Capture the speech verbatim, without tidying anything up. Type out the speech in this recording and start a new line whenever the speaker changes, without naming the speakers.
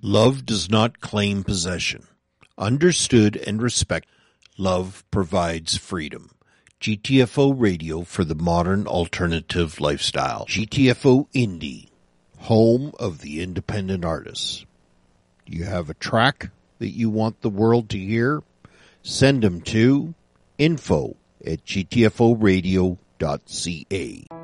Love does not claim possession. Understood and respected, love provides freedom. G T F O Radio for the modern alternative lifestyle. G T F O Indie, home of the independent artists. You have a track that you want the world to hear? Send them to info at g t f o radio dot c a.